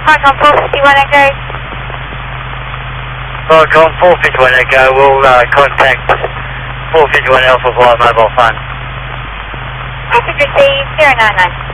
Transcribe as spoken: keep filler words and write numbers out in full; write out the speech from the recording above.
Falcon four fifty-one Echo. Falcon four fifty-one Echo, we'll uh, contact four fifty-one Alpha via mobile phone. Message received zero nine nine.